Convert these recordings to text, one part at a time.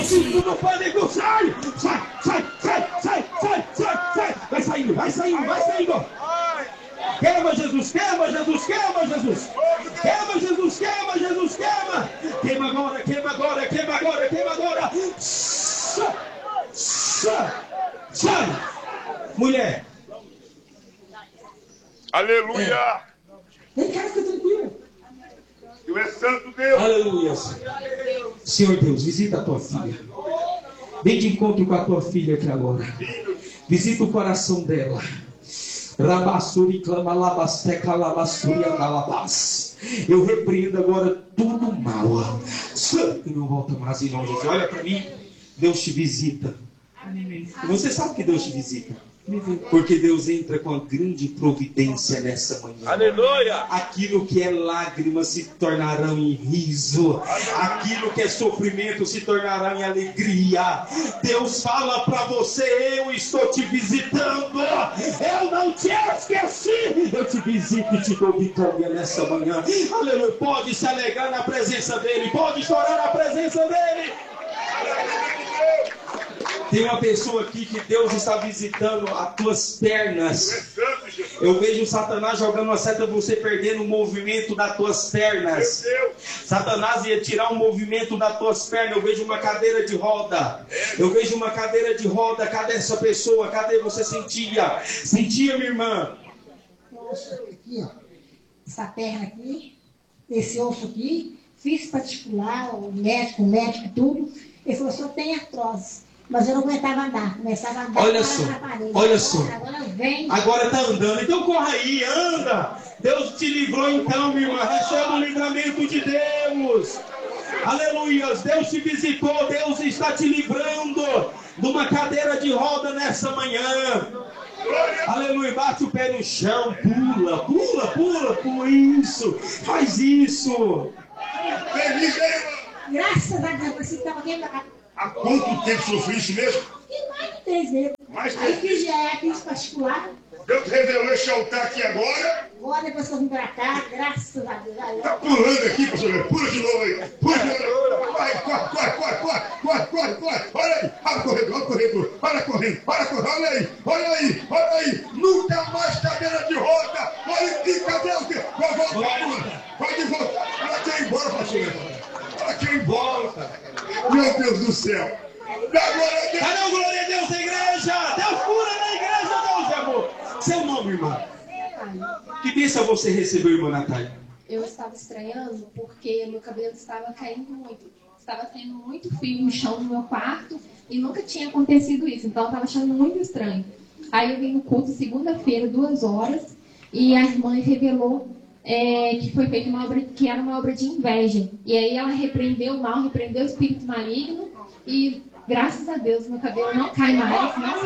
espírito do pânico, sai! Sai, sai, sai, sai, sai, sai, sai! Vai saindo, vai saindo, vai saindo! Queima, Jesus, queima, Jesus, queima, Jesus! Queima, Jesus, queima, Jesus, queima! Queima agora, queima agora, queima agora, queima agora! Sai! Sai! Sai! Mulher! Aleluia! Vem cá, fica tranquilo. Tu és santo Deus. Aleluia. Senhor Deus, visita a tua filha. Vem de encontro com a tua filha aqui agora. Visita o coração dela. Rabassuri clama labasteca labassuri andalabas. Eu repreendo agora tudo mal. Sangue não volta mais em nome de Jesus. Olha para mim. Deus te visita. E você sabe que Deus te visita. Porque Deus entra com a grande providência nessa manhã. Aleluia! Aquilo que é lágrimas se tornarão em riso. Aquilo que é sofrimento se tornará em alegria. Deus fala para você: eu estou te visitando. Eu não te esqueci. Eu te visito e te dou vitória nessa manhã. Aleluia. Pode se alegrar na presença dele. Pode chorar na presença dele. Tem uma pessoa aqui que Deus está visitando as tuas pernas. Eu vejo Satanás jogando uma seta, você perdendo o movimento das tuas pernas. Satanás ia tirar o movimento das tuas pernas. Eu vejo uma cadeira de roda. Eu vejo uma cadeira de roda. Cadê essa pessoa? Cadê você? Sentia? Sentia, minha irmã? Aqui, ó. Essa perna aqui, esse osso aqui, fiz particular, o médico, tudo. Ele falou: só tem artrose. Mas eu não aguentava andar, começava a andar. Olha só, olha só. Agora vem. Agora está andando, então corra aí, anda. Deus te livrou então, minha irmã. Receba o livramento de Deus. Aleluia, Deus te visitou, Deus está te livrando de uma cadeira de roda nessa manhã. Aleluia, bate o pé no chão, pula, pula, pula, pula, isso, faz isso. Graças a Deus, você estava dentro da casa. Há quanto tempo sofri isso mesmo? E mais de 3 vezes. Aí fiz particular. Deus revelou esse altar aqui agora. Agora, depois que eu vim pra cá, graças a Deus. Tá pulando aqui, pastor. Pula de novo aí. Pula de novo. Vai, corre. Olha aí. Olha correndo. Olha aí. Nunca mais cadeira de roda. Olha aqui, cadê o quê? Pode voltar. Ela quer ir embora, pastor. Ela quer ir embora. Meu Deus do céu. Cadê o glória a Deus da igreja? Deus cura na igreja, Deus de amor. Seu nome, irmã? Que bênção você recebeu, irmã Natália? Eu estava estranhando porque meu cabelo estava caindo muito. Estava tendo muito fio no chão do meu quarto e nunca tinha acontecido isso. Então eu estava achando muito estranho. Aí eu vim no culto segunda-feira, 2 horas, e a irmã revelou que foi feita uma obra, que era uma obra de inveja. E aí ela repreendeu o mal, repreendeu o espírito maligno e, graças a Deus, meu cabelo não cai mais. Não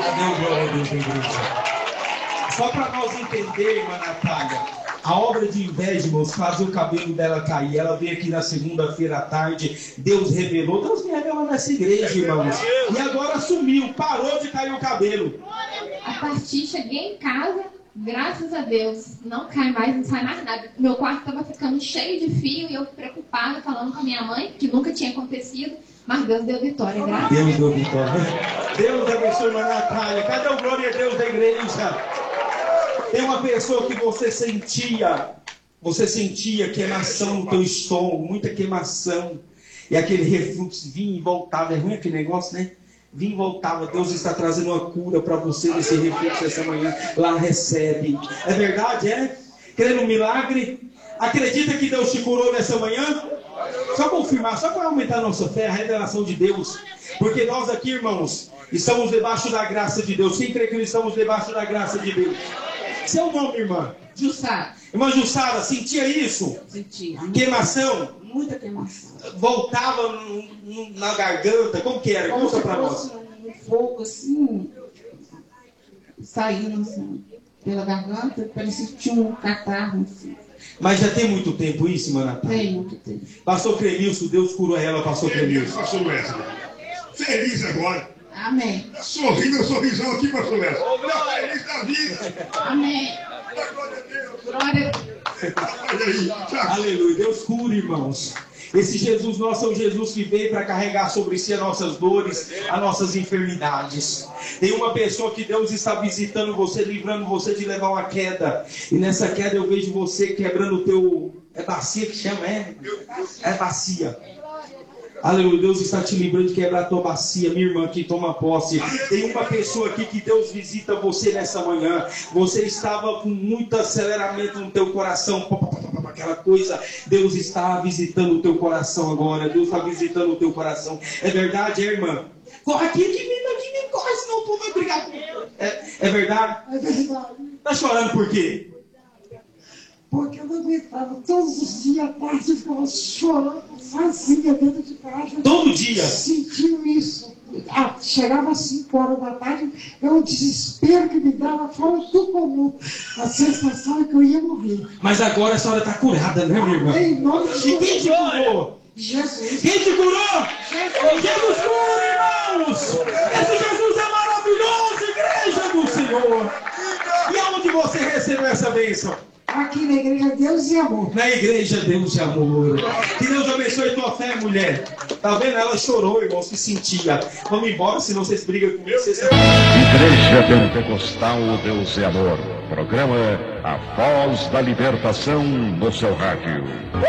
sai. Só para nós entender, irmã Natália, a obra de inveja, irmãos, fazer o cabelo dela cair. Ela veio aqui na segunda-feira à tarde, Deus me revelou nessa igreja, irmãos. E agora sumiu, parou de cair o cabelo. A partir, cheguei em casa, graças a Deus, não cai mais, não sai mais nada. Meu quarto estava ficando cheio de fio e eu preocupada, falando com a minha mãe, que nunca tinha acontecido, mas Deus deu vitória, graças a Deus. Deus deu vitória. Deus abençoe, irmã Natália. Cadê o glória a Deus da igreja? Tem uma pessoa que você sentia queimação no teu estômago, muita queimação, e aquele refluxo vinha e voltava. É ruim aquele negócio, né? Vinha e voltava. Deus está trazendo uma cura para você nesse refluxo essa manhã. Lá recebe. É verdade, é? Crê no milagre? Acredita que Deus te curou nessa manhã? Só confirmar, só para aumentar a nossa fé, a revelação de Deus. Porque nós aqui, irmãos, estamos debaixo da graça de Deus. Quem crê que estamos debaixo da graça de Deus? Seu nome, irmã? Jussara. Irmã Jussara, sentia isso? Sentia. Queimação? Muita queimação. Voltava na garganta? Como que era? Conta para nós. Um fogo assim, saindo assim, pela garganta, parecia que tinha um catarro assim. Mas já tem muito tempo isso, irmã Natália? Tem muito tempo. Pastor Clemilson, Deus curou ela, pastor Clemilson. Pastor Wesley. Feliz agora. Amém. Sorri meu sorrisão aqui, pastor Wesley. Feliz da vida. Amém. Glória a Deus. Glória a Deus. Olha aí. Aleluia. Deus cura, irmãos. Esse Jesus nosso é o Jesus que veio para carregar sobre si as nossas dores, as nossas enfermidades. Tem uma pessoa que Deus está visitando você, livrando você de levar uma queda. E nessa queda eu vejo você quebrando o teu... É bacia que chama, é? É bacia. Aleluia, Deus está te livrando de quebrar a tua bacia, minha irmã, que toma posse. Tem uma pessoa aqui que Deus visita você nessa manhã. Você estava com muito aceleramento no teu coração, aquela coisa. Deus está visitando o teu coração agora. Deus está visitando o teu coração. É verdade, irmã? Corre aqui de mim, corre, senão o povo vai brigar comigo. É verdade? É verdade. Está chorando por quê? Porque eu não aguentava. Todos os dias à tarde eu ficava chorando sozinha dentro de casa. Todo dia? Sentindo isso. Chegava às 5 horas da tarde, o desespero que me dava foi um sucomum. A sensação é que eu ia morrer. Mas agora a senhora está curada, né, minha irmã? Em nome de E quem te curou? Jesus. Quem te curou? Jesus cura, irmãos! Esse Jesus é maravilhoso, igreja do Senhor! E aonde você recebeu essa bênção? Aqui na igreja Deus e Amor. Na igreja Deus e Amor. Que Deus abençoe tua fé, mulher. Tá vendo? Ela chorou, irmão, se sentia. Vamos embora, senão vocês brigam comigo. Igreja Pentecostal Deus e Amor. Programa A Voz da Libertação no seu rádio.